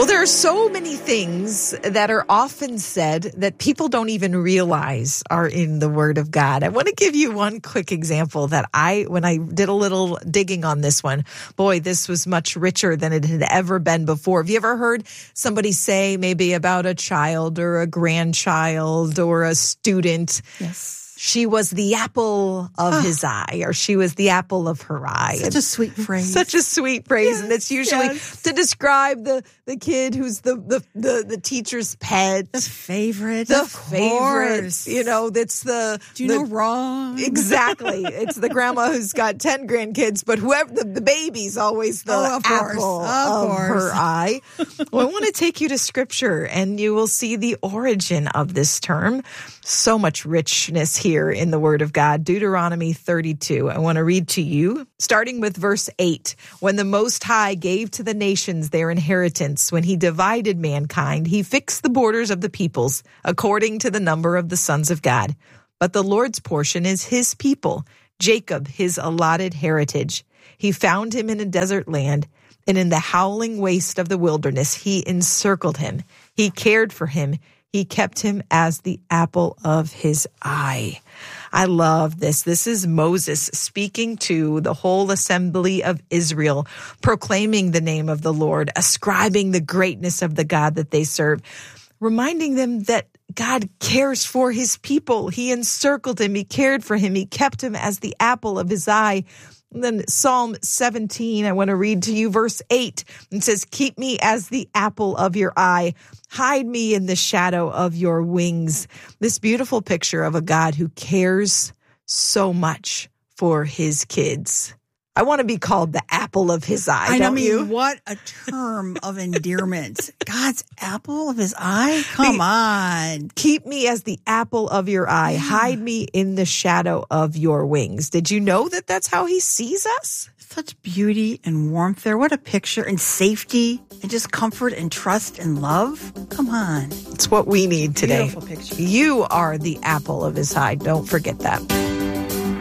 Well, there are so many things that are often said that people don't even realize are in the Word of God. I want to give you one quick example that when I did a little digging on this one, boy, this was much richer than it had ever been before. Have you ever heard somebody say maybe about a child or a grandchild or a student? Yes. She was the apple of his eye, or she was the apple of her eye. Such a sweet phrase. Such a sweet phrase. Yes, and it's usually to describe the kid who's the teacher's pet. The favorite. The of favorite. Course. You know, that's the... Do you know wrong? Exactly. It's the grandma who's got 10 grandkids, but whoever, the baby's always the apple of her eye. Well, I want to take you to Scripture, and you will see the origin of this term. So much richness here in the Word of God. Deuteronomy 32. I want to read to you, starting with verse 8. When the Most High gave to the nations their inheritance, when he divided mankind, he fixed the borders of the peoples according to the number of the sons of God. But the Lord's portion is his people, Jacob his allotted heritage. He found him in a desert land, and in the howling waste of the wilderness he encircled him. He cared for him. He kept him as the apple of his eye. I love this. This is Moses speaking to the whole assembly of Israel, proclaiming the name of the Lord, ascribing the greatness of the God that they serve, reminding them that God cares for his people. He encircled him. He cared for him. He kept him as the apple of his eye. And then Psalm 17, I want to read to you verse 8. It says, keep me as the apple of your eye. Hide me in the shadow of your wings. This beautiful picture of a God who cares so much for his kids. I want to be called the apple of his eye, don't you? What a term of endearment. God's apple of his eye? Come on. Keep me as the apple of your eye. Hide me in the shadow of your wings. Did you know that that's how he sees us? Such beauty and warmth there. What a picture. And safety and just comfort and trust and love. Come on. It's what we need today. Beautiful picture. You are the apple of his eye. Don't forget that.